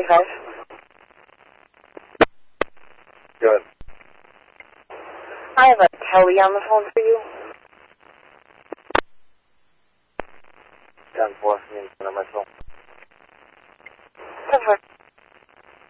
25. Good. I have a Kelly on the phone for you. 10-4, number 2. 10-4.